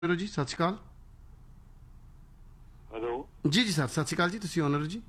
Owner ਜੀ ਸਤਿ ਸ਼੍ਰੀ ਅਕਾਲ। Hello ਜੀ ਜੀ ਸਰ ਸਤਿ ਸ਼੍ਰੀ ਅਕਾਲ ਜੀ, ਤੁਸੀਂ ਓਨਰ ਜੀ।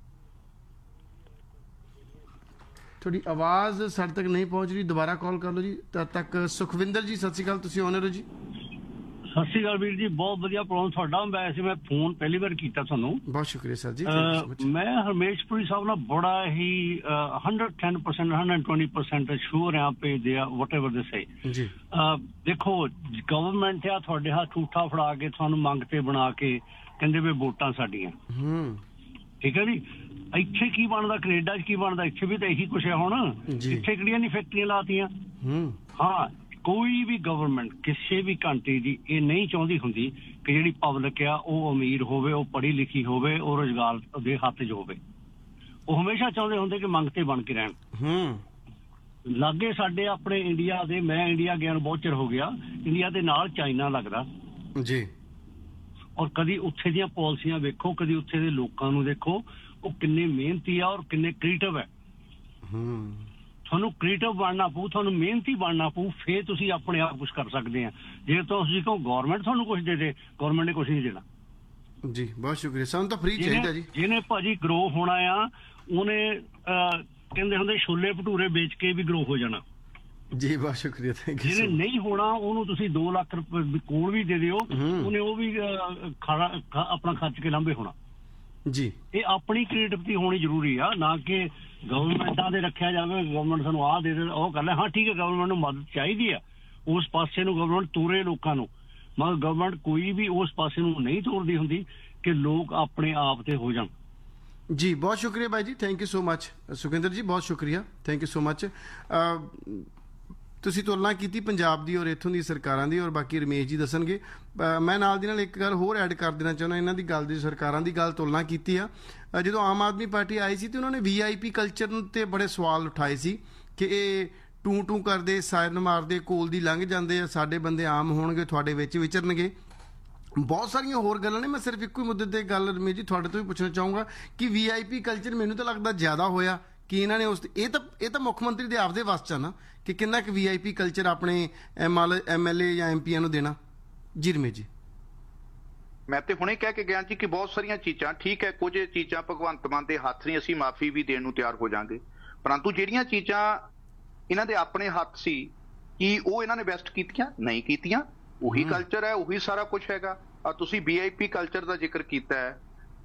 ਤੁਹਾਡੀ ਆਵਾਜ਼ ਸਾਡੇ ਤੱਕ ਨਹੀਂ ਪਹੁੰਚ ਰਹੀ, ਦੁਬਾਰਾ ਕਾਲ ਕਰ ਲਓ ਜੀ। ਤਦ ਤੱਕ ਸੁਖਵਿੰਦਰ ਜੀ ਸਤਿ ਸ਼੍ਰੀ ਅਕਾਲ, ਤੁਸੀਂ ਓਨਰ ਜੀ। ਸਤਿ ਸ਼੍ਰੀ ਅਕਾਲ ਵੀਰ ਜੀ, ਬਹੁਤ ਵਧੀਆ ਪ੍ਰੋਗਰਾਮ ਤੁਹਾਡਾ। ਵੈਸੇ ਮੈਂ ਫੋਨ ਪਹਿਲੀ ਵਾਰ ਕੀਤਾ ਤੁਹਾਨੂੰ। ਬਹੁਤ ਸ਼ੁਕਰੀਆ ਸਰ ਜੀ, ਥੈਂਕ ਯੂ ਸੋ ਮਚ। ਮੈਂ ਹਰਮੇਸ਼ਪੁਰੀ ਸਾਹਿਬ ਨਾਲ ਬੜਾ ਹੀ 110% 120% ਸ਼ੋਰ ਹਾਂ ਪੇ ਦੇ ਵਟ ਏਵਰ ਦੇ ਸੇ ਜੀ ਦੇਖੋ, ਗਵਰਨਮੈਂਟ ਆ ਤੁਹਾਡੇ ਹੱਥ ਝੂਠਾ ਫੜਾ ਕੇ ਤੁਹਾਨੂੰ ਮੰਗ ਤੇ ਬਣਾ ਕੇ ਕਹਿੰਦੇ ਵੀ ਵੋਟਾਂ ਸਾਡੀਆਂ। ਠੀਕ ਹੈ ਜੀ। ਇੱਥੇ ਕੀ ਬਣਦਾ, ਕੈਨੇਡਾ 'ਚ ਕੀ ਬਣਦਾ, ਇੱਥੇ ਵੀ ਤਾਂ ਇਹੀ ਕੁਛ ਹੈ ਹੁਣ। ਇੱਥੇ ਕਿਹੜੀਆਂ ਨਹੀਂ ਫੈਕਟਰੀਆਂ ਲਾਤੀਆਂ। ਹਾਂ, ਕੋਈ ਵੀ ਗਵਰਨਮੈਂਟ ਕਿਸੇ ਵੀ ਕੰਟਰੀ ਦੀ ਇਹ ਨਹੀਂ ਚਾਹੁੰਦੀ ਹੁੰਦੀ ਕਿ ਜਿਹੜੀ ਪਬਲਿਕ ਆ ਉਹ ਅਮੀਰ ਹੋਵੇ, ਉਹ ਪੜ੍ਹੀ ਲਿਖੀ ਹੋਵੇ, ਉਹ ਰੁਜ਼ਗਾਰ ਦੇ ਹੱਥ 'ਚ ਹੋਵੇ। ਉਹ ਹਮੇਸ਼ਾ ਚਾਹੁੰਦੇ ਹੁੰਦੇ ਕਿ ਮੰਗ ਤੇ ਬਣ ਕੇ ਰਹਿਣ। ਲਾਗੇ ਸਾਡੇ ਆਪਣੇ ਇੰਡੀਆ ਦੇ, ਮੈਂ ਇੰਡੀਆ ਗਿਆ ਨੂੰ ਬਹੁਤ ਚਿਰ ਹੋ ਗਿਆ, ਇੰਡੀਆ ਦੇ ਨਾਲ ਚਾਈਨਾ ਲੱਗਦਾ ਜੀ। ਔਰ ਕਦੀ ਉੱਥੇ ਦੀਆਂ ਪਾਲਿਸੀਆਂ ਵੇਖੋ, ਕਦੀ ਉੱਥੇ ਦੇ ਲੋਕਾਂ ਨੂੰ ਦੇਖੋ, ਉਹ ਕਿੰਨੇ ਮਿਹਨਤੀ ਆ ਔਰ ਕਿੰਨੇ ਕ੍ਰੀਏਟਿਵ ਹੈ। ਤੁਹਾਨੂੰ ਕ੍ਰੀਏਟਿਵ ਬਣਨਾ ਪਊ, ਤੁਹਾਨੂੰ ਮਿਹਨਤੀ ਬਣਨਾ ਪਊ, ਫੇਰ ਤੁਸੀਂ ਆਪਣੇ ਆਪ ਕੁਛ ਕਰ ਸਕਦੇ ਆ। ਜੇ ਤੁਸੀਂ ਕਹੋ ਗੌਰਮੈਂਟ ਤੁਹਾਨੂੰ ਕੁਛ ਦੇ ਦੇ, ਗੌਰਮੈਂਟ ਨੇ ਕੁਛ ਨਹੀਂ ਦੇਣਾ ਜੀ। ਬਹੁਤ ਸ਼ੁਕਰੀਆ, ਸਾਨੂੰ ਤਾਂ ਫ੍ਰੀ ਚਾਹੀਦਾ ਜੀ। ਜਿਹਨੇ ਭਾਜੀ ਗਰੋ ਹੋਣਾ ਆ, ਉਹਨੇ ਕਹਿੰਦੇ ਹੁੰਦੇ ਛੋਲੇ ਭਟੂਰੇ ਵੇਚ ਕੇ ਵੀ ਗਰੋ ਹੋ ਜਾਣਾ ਜੀ। ਬਹੁਤ ਸ਼ੁਕਰੀਆ, ਥੈਂਕ ਯੂ। ਜਿਹਨੇ ਨਹੀਂ ਹੋਣਾ ਉਹਨੂੰ ਤੁਸੀਂ 2 ਲੱਖ ਰੁਪਏ ਕੋਲ ਵੀ ਦੇ ਦਿਓ, ਉਹਨੇ ਉਹ ਵੀ ਆਪਣਾ ਖਰਚ ਕੇ ਲਾਂਭੇ ਹੋਣਾ ਜੀ। ਇਹ ਆਪਣੀ ਕ੍ਰੀਏਟਿਵਿਟੀ ਹੋਣੀ ਜ਼ਰੂਰੀ ਆ, ਨਾ ਕਿ ਗਵਰਨਮੈਂਟਾਂ ਦੇ ਰੱਖਿਆ ਜਾਵੇ। ਗਵਰਨਮੈਂਟ ਸਾਨੂੰ ਆਹ ਦੇ ਦੇ, ਉਹ ਕਰ ਲੈ। ਹਾਂ ਠੀਕ ਹੈ, ਗਵਰਨਮੈਂਟ ਨੂੰ ਮਦਦ ਚਾਹੀਦੀ ਆ, ਉਸ ਪਾਸੇ ਨੂੰ ਗਵਰਨਮੈਂਟ ਤੋਰੇ ਲੋਕਾਂ ਨੂੰ, ਮਗਰ ਗਵਰਨਮੈਂਟ ਕੋਈ ਵੀ ਉਸ ਪਾਸੇ ਨੂੰ ਨਹੀਂ ਤੋਰਦੀ ਹੁੰਦੀ ਕਿ ਲੋਕ ਆਪਣੇ ਆਪ ਤੇ ਹੋ ਜਾਣ। ਜੀ ਬਹੁਤ ਸ਼ੁਕਰੀਆ ਬਾਈ ਜੀ, thank you so much. Sukhinder ਜੀ ਬਹੁਤ ਸ਼ੁਕਰੀਆ, ਥੈਂਕ ਯੂ ਸੋ ਮਚ। ਤੁਸੀਂ ਤੁਲਨਾ ਕੀਤੀ ਪੰਜਾਬ ਦੀ ਔਰ ਇੱਥੋਂ ਦੀ ਸਰਕਾਰਾਂ ਦੀ, ਔਰ ਬਾਕੀ ਰਮੇਸ਼ ਜੀ ਦੱਸਣਗੇ। ਮੈਂ ਨਾਲ ਦੀ ਨਾਲ ਇੱਕ ਗੱਲ ਹੋਰ ਐਡ ਕਰ ਦੇਣਾ ਚਾਹੁੰਦਾ। ਇਹਨਾਂ ਦੀ ਗੱਲ ਦੀ, ਸਰਕਾਰਾਂ ਦੀ ਗੱਲ ਤੁਲਨਾ ਕੀਤੀ ਆ। ਜਦੋਂ ਆਮ ਆਦਮੀ ਪਾਰਟੀ ਆਈ ਸੀ ਤੇ ਉਹਨਾਂ ਨੇ VIP ਕਲਚਰ ਤੇ ਬੜੇ ਸਵਾਲ ਉਠਾਏ ਸੀ ਕਿ ਇਹ ਟੂ ਕਰਦੇ, ਸਾਇਰਨ ਮਾਰਦੇ, ਕੋਲ ਦੀ ਲੰਘ ਜਾਂਦੇ ਆ, ਸਾਡੇ ਬੰਦੇ ਆਮ ਹੋਣਗੇ, ਤੁਹਾਡੇ ਵਿੱਚ ਵਿਚਰਨਗੇ। ਬਹੁਤ ਸਾਰੀਆਂ ਹੋਰ ਗੱਲਾਂ ਨੇ। ਮੈਂ ਸਿਰਫ ਇੱਕੋ ਹੀ ਮੁੱਦੇ ਤੇ ਗੱਲ ਰਮੇਸ਼ ਜੀ ਤੁਹਾਡੇ ਤੋਂ ਵੀ ਪੁੱਛਣਾ ਚਾਹੂੰਗਾ ਕਿ VIP ਕਲਚਰ ਮੈਨੂੰ ਤਾਂ ਲੱਗਦਾ ਜ਼ਿਆਦਾ ਹੋਇਆ ਕਿ ਇਹਨਾਂ ਨੇ ਉਸ ਇਹ ਤਾਂ ਮੁੱਖ ਮੰਤਰੀ ਦੇ ਆਪਦੇ ਵੱਸ 'ਚ ਆ ਨਾ ਕਿ ਕਿੰਨਾ ਕੁ VIP ਕਲਚਰ ਆਪਣੇ MLA ਜਾਂ MPਆਂ ਨੂੰ ਦੇਣਾ। ਜੀ ਰਮੇਸ਼ ਜੀ। ਮੈਂ ਤੇ ਹੁਣੇ ਕਹਿ ਕੇ ਗਿਆ ਜੀ ਕਿ ਬਹੁਤ ਸਾਰੀਆਂ ਚੀਜ਼ਾਂ ਠੀਕ ਹੈ, ਕੁਝ ਚੀਜ਼ਾਂ ਭਗਵੰਤ ਮਾਨ ਦੇ ਹੱਥ ਨਹੀਂ, ਅਸੀਂ ਮਾਫੀ ਵੀ ਦੇਣ ਨੂੰ ਤਿਆਰ ਹੋ ਜਾਾਂਗੇ, ਪਰੰਤੂ ਜਿਹੜੀਆਂ ਚੀਜ਼ਾਂ ਇਹਨਾਂ ਦੇ ਆਪਣੇ ਹੱਥ ਸੀ ਕਿ ਉਹ ਇਹਨਾਂ ਨੇ ਬੈਸਟ ਕੀਤੀਆਂ ਨਹੀਂ ਕੀਤੀਆਂ। ਉਹੀ ਕਲਚਰ ਹੈ, ਉਹੀ ਸਾਰਾ ਕੁਝ ਹੈਗਾ। ਤੁਸੀਂ VIP ਕਲਚਰ ਦਾ ਜ਼ਿਕਰ ਕੀਤਾ ਹੈ,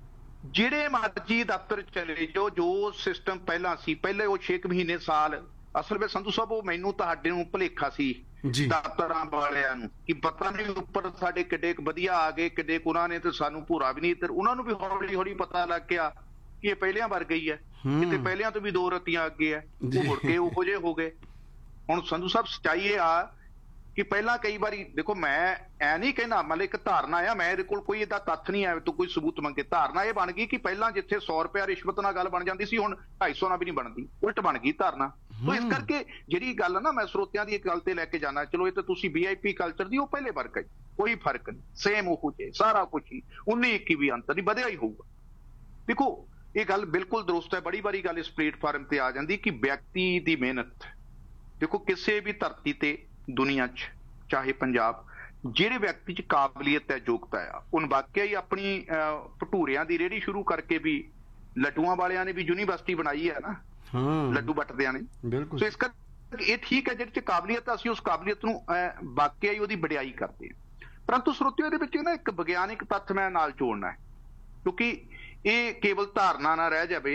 ਜਿਹੜੇ ਮਰਜ਼ੀ ਦਫ਼ਤਰ ਚਲੇ ਜਾਓ, ਜੋ ਸਿਸਟਮ ਪਹਿਲਾਂ ਸੀ, ਪਹਿਲੇ ਉਹ 6 ਮਹੀਨੇ ਸਾਲ, ਅਸਲ ਵਿੱਚ ਸੰਧੂ ਸਾਹਿਬ ਉਹ ਮੈਨੂੰ ਤੁਹਾਡੇ ਨੂੰ ਭੁਲੇਖਾ ਸੀ ਦਫ਼ਤਰਾਂ ਵਾਲਿਆਂ ਨੂੰ ਕਿ ਪਤਾ ਨਹੀਂ ਉੱਪਰ ਸਾਡੇ ਕਿੱਡੇ ਵਧੀਆ ਆ ਗਏ, ਕਿੱਡੇ ਉਹਨਾਂ ਨੇ ਤੇ ਸਾਨੂੰ ਭੂਰਾ ਵੀ ਨਹੀਂ। ਤੇ ਉਹਨਾਂ ਨੂੰ ਵੀ ਹੌਲੀ ਹੌਲੀ ਪਤਾ ਲੱਗ ਗਿਆ ਕਿ ਇਹ ਪਹਿਲਿਆਂ ਵਰਗਾ ਹੀ ਹੈ, ਕਿਤੇ ਪਹਿਲਿਆਂ ਤੋਂ ਵੀ 2 ਰੱਤੀਆਂ ਅੱਗੇ ਹੈ, ਉਹ ਮੁੜ ਕੇ ਉਹੋ ਜਿਹੇ ਹੋ ਗਏ। ਹੁਣ ਸੰਧੂ ਸਾਹਿਬ ਸੱਚਾਈ ਇਹ ਆ ਕਿ ਪਹਿਲਾਂ ਕਈ ਵਾਰੀ ਦੇਖੋ, ਮੈਂ ਐ ਨਹੀਂ ਕਹਿੰਦਾ, ਮਤਲਬ ਇੱਕ ਧਾਰਨਾ ਆ, ਮੇਰੇ ਕੋਲ ਕੋਈ ਏਦਾਂ ਤੱਥ ਨਹੀਂ ਹੈ ਤੂੰ ਕੋਈ ਸਬੂਤ ਮੰਗੇ। ਧਾਰਨਾ ਇਹ ਬਣ ਗਈ ਕਿ ਪਹਿਲਾਂ ਜਿੱਥੇ 100 ਰੁਪਇਆ ਰਿਸ਼ਵਤ ਨਾਲ ਗੱਲ ਬਣ ਜਾਂਦੀ ਸੀ, ਹੁਣ 250 ਨਾਲ ਵੀ ਨਹੀਂ ਬਣਦੀ, ਉਲਟ ਬਣ ਗਈ ਧਾਰਨਾ। ਸੋ ਇਸ ਕਰਕੇ ਜਿਹੜੀ ਗੱਲ ਹੈ ਨਾ, ਮੈਂ ਸਰੋਤਿਆਂ ਦੀ ਇੱਕ ਗੱਲ ਤੇ ਲੈ ਕੇ ਜਾਣਾ। ਚਲੋ ਇਹ ਤਾਂ ਤੁਸੀਂ VIP ਕਲਚਰ ਦੀ, ਉਹ ਪਹਿਲੇ ਵਰਗਾ ਹੀ, ਕੋਈ ਫਰਕ ਨਹੀਂ, ਸੇਮ ਉਹ ਜੇ ਸਾਰਾ ਕੁਝ ਹੀ 19-21 ਵੀ ਅੰਤਰ ਨਹੀਂ, ਵਧਿਆ ਹੀ ਹੋਊਗਾ। ਦੇਖੋ ਇਹ ਗੱਲ ਬਿਲਕੁਲ ਦਰੁਸਤ ਹੈ। ਬੜੀ ਵਾਰੀ ਗੱਲ ਇਸ ਪਲੇਟਫਾਰਮ ਤੇ ਆ ਜਾਂਦੀ ਕਿ ਵਿਅਕਤੀ ਦੀ ਮਿਹਨਤ, ਦੇਖੋ ਕਿਸੇ ਵੀ ਧਰਤੀ ਤੇ ਦੁਨੀਆ 'ਚ, ਚਾਹੇ ਪੰਜਾਬ, ਜਿਹੜੇ ਵਿਅਕਤੀ 'ਚ ਕਾਬਲੀਅਤ ਹੈ, ਯੋਗਤਾ ਆ, ਉਹਨ ਵਾਕਿਆ ਹੀ ਆਪਣੀ ਭਟੂਰਿਆਂ ਦੀ ਰੇਹੜੀ ਸ਼ੁਰੂ ਕਰਕੇ ਵੀ, ਲੱਡੂਆਂ ਵਾਲਿਆਂ ਨੇ ਵੀ ਯੂਨੀਵਰਸਿਟੀ ਬਣਾਈ ਹੈ ਨਾ, ਲੱਡੂ ਵੱਟਦਿਆਂ ਨੇ। ਸੋ ਇਸ ਕਰਕੇ ਇਹ ਠੀਕ ਹੈ, ਜਿਹਦੇ 'ਚ ਕਾਬਲੀਅਤ, ਅਸੀਂ ਉਸ ਕਾਬਲੀਅਤ ਨੂੰ ਵਾਕਿਆ ਹੀ ਉਹਦੀ ਵਡਿਆਈ ਕਰਦੇ ਹਾਂ। ਪਰੰਤੂ ਸਰੋਤਿਆਂ ਦੇ ਵਿੱਚ ਨਾ ਇੱਕ ਵਿਗਿਆਨਿਕ ਤੱਥ ਮੈਂ ਨਾਲ ਜੋੜਨਾ ਹੈ, ਕਿਉਂਕਿ ਇਹ ਕੇਵਲ ਧਾਰਨਾ ਨਾ ਰਹਿ ਜਾਵੇ।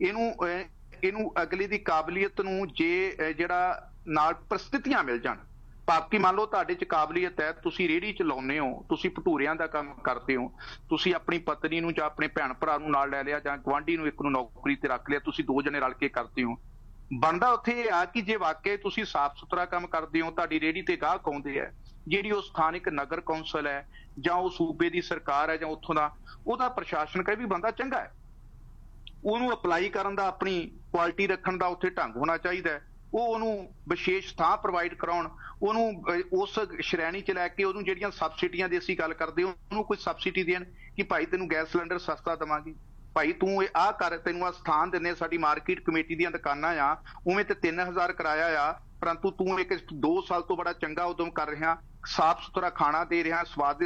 ਇਹਨੂੰ ਅਗਲੇ ਦੀ ਕਾਬਲੀਅਤ ਨੂੰ ਜੇ ਜਿਹੜਾ ਨਾਲ ਪ੍ਰਸਥਿਤੀਆਂ ਮਿਲ ਜਾਣ, ਭਾਵ ਕਿ ਮੰਨ ਲਓ ਤੁਹਾਡੇ 'ਚ ਕਾਬਲੀਅਤ ਹੈ, ਤੁਸੀਂ ਰੇਹੜੀ ਚਲਾਉਂਦੇ ਹੋ, ਤੁਸੀਂ ਭਟੂਰਿਆਂ ਦਾ ਕੰਮ ਕਰਦੇ ਹੋ, ਤੁਸੀਂ ਆਪਣੀ ਪਤਨੀ ਨੂੰ ਜਾਂ ਆਪਣੇ ਭੈਣ ਭਰਾ ਨੂੰ ਨਾਲ ਲੈ ਲਿਆ ਜਾਂ ਗੁਆਂਢੀ ਨੂੰ ਇੱਕ ਨੂੰ ਨੌਕਰੀ ਤੇ ਰੱਖ ਲਿਆ, ਤੁਸੀਂ 2 ਜਣੇ ਰਲ ਕੇ ਕਰਦੇ ਹੋ। ਬਣਦਾ ਉੱਥੇ ਇਹ ਆ ਕਿ ਜੇ ਵਾਕਈ ਤੁਸੀਂ ਸਾਫ਼ ਸੁਥਰਾ ਕੰਮ ਕਰਦੇ ਹੋ, ਤੁਹਾਡੀ ਰੇਹੜੀ ਤੇ ਗਾਹਕ ਆਉਂਦੇ ਹੈ, ਜਿਹੜੀ ਉਹ ਸਥਾਨਕ ਨਗਰ ਕੌਂਸਲ ਹੈ ਜਾਂ ਉਹ ਸੂਬੇ ਦੀ ਸਰਕਾਰ ਹੈ ਜਾਂ ਉੱਥੋਂ ਦਾ ਉਹਦਾ ਪ੍ਰਸ਼ਾਸਨ ਕਹੇ ਵੀ ਬੰਦਾ ਚੰਗਾ ਹੈ, ਉਹਨੂੰ ਅਪਲਾਈ ਕਰਨ ਦਾ, ਆਪਣੀ ਕੁਆਲਿਟੀ ਰੱਖਣ ਦਾ ਉੱਥੇ ਢੰਗ ਹੋਣਾ ਚਾਹੀਦਾ ਹੈ, ਉਹ ਉਹਨੂੰ ਵਿਸ਼ੇਸ਼ ਥਾਂ ਪ੍ਰੋਵਾਈਡ ਕਰਾਉਣ, ਉਹਨੂੰ ਉਸ ਸ਼੍ਰੇਣੀ 'ਚ ਲੈ ਕੇ ਉਹਨੂੰ ਜਿਹੜੀਆਂ ਸਬਸਿਡੀਆਂ ਦੀ ਅਸੀਂ ਗੱਲ ਕਰਦੇ ਹਾਂ, ਉਹਨੂੰ ਕੋਈ ਸਬਸਿਡੀ ਦੇਣ ਕਿ ਭਾਈ ਤੈਨੂੰ ਗੈਸ ਸਿਲੰਡਰ ਸਸਤਾ ਦੇਵਾਂਗੇ, ਭਾਈ ਤੂੰ ਇਹ ਆਹ ਕਰ, ਤੈਨੂੰ ਆਹ ਸਥਾਨ ਦਿੰਦੇ, ਸਾਡੀ ਮਾਰਕੀਟ ਕਮੇਟੀ ਦੀਆਂ ਦੁਕਾਨਾਂ ਆ, ਉਵੇਂ ਤੇ 3000 ਕਿਰਾਇਆ ਆ, ਪਰੰਤੂ ਤੂੰ ਇੱਕ 2 ਸਾਲ ਤੋਂ ਬੜਾ ਚੰਗਾ ਉਦਮ ਕਰ ਰਿਹਾ, ਸਾਫ਼ ਸੁਥਰਾ ਖਾਣਾ ਦੇ ਰਿਹਾ, ਸਵਾਦ ਦੇ